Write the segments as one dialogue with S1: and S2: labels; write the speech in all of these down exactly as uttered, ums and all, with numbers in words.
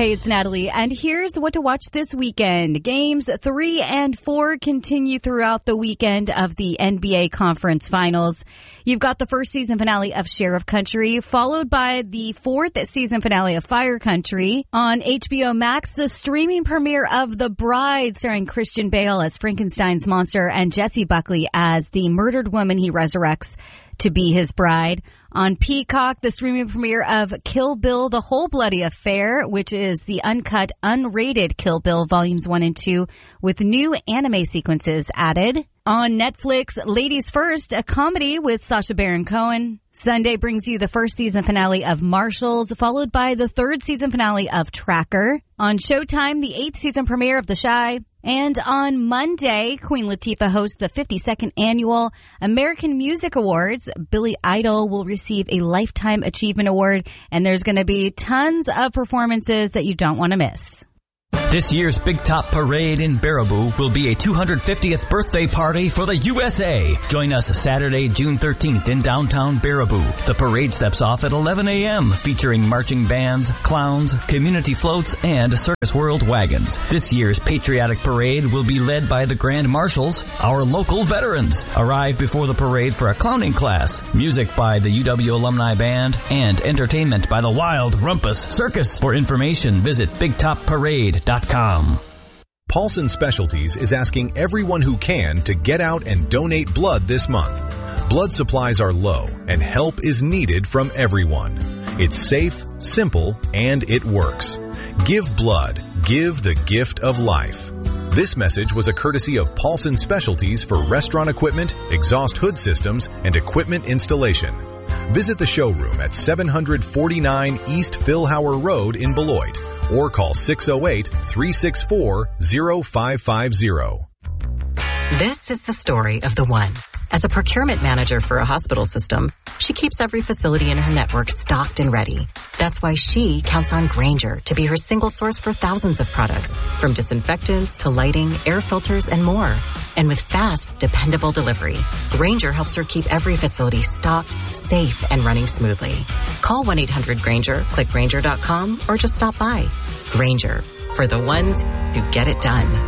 S1: Hey, it's Natalie, and here's what to watch this weekend. Games three and four continue throughout the weekend of the N B A Conference Finals. You've got the first season finale of Sheriff Country, followed by the fourth season finale of Fire Country. On H B O Max, the streaming premiere of The Bride, starring Christian Bale as Frankenstein's monster and Jessie Buckley as the murdered woman he resurrects to be his bride. On Peacock, the streaming premiere of Kill Bill, The Whole Bloody Affair, which is the uncut, unrated Kill Bill Volumes one and two with new anime sequences added. On Netflix, Ladies First, a comedy with Sacha Baron Cohen. Sunday brings you the first season finale of Marshals, followed by the third season finale of Tracker. On Showtime, the eighth season premiere of The Chi. And on Monday, Queen Latifah hosts the fifty-second Annual American Music Awards. Billy Idol will receive a Lifetime Achievement Award, and there's going to be tons of performances that you don't want to miss.
S2: This year's Big Top Parade in Baraboo will be a two hundred fiftieth birthday party for the U S A. Join us Saturday, June thirteenth in downtown Baraboo. The parade steps off at eleven a.m. featuring marching bands, clowns, community floats, and Circus World wagons. This year's patriotic parade will be led by the Grand Marshals, our local veterans. Arrive before the parade for a clowning class, music by the U W Alumni Band, and entertainment by the Wild Rumpus Circus. For information, visit big top parade dot com.
S3: Paulson Specialties is asking everyone who can to get out and donate blood this month. Blood supplies are low and help is needed from everyone. It's safe, simple, and it works. Give blood. Give the gift of life. This message was a courtesy of Paulson Specialties for restaurant equipment, exhaust hood systems, and equipment installation. Visit the showroom at seven forty-nine East Philhauer Road in Beloit or call six oh eight, three six four, oh five five oh.
S4: This is the story of the one. As a procurement manager for a hospital system, she keeps every facility in her network stocked and ready. That's why she counts on Grainger to be her single source for thousands of products, from disinfectants to lighting, air filters, and more. And with fast, dependable delivery, Grainger helps her keep every facility stocked, safe, and running smoothly. Call one eight hundred Grainger, click Grainger dot com, or just stop by. Grainger, for the ones who get it done.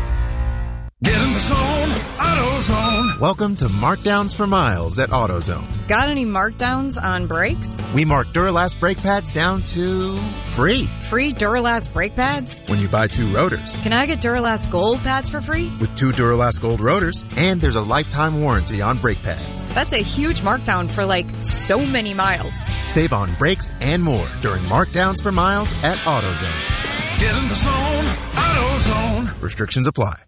S5: Get in the zone, AutoZone.
S6: Welcome to Markdowns for Miles at AutoZone.
S7: Got any markdowns on brakes?
S6: We mark Duralast brake pads down to free.
S7: Free Duralast brake pads?
S6: When you buy two rotors.
S7: Can I get Duralast Gold pads for free?
S6: With two Duralast Gold rotors, and there's a lifetime warranty on brake pads.
S7: That's a huge markdown for like so many miles.
S6: Save on brakes and more during Markdowns for Miles at AutoZone.
S5: Get in the zone, AutoZone.
S6: Restrictions apply.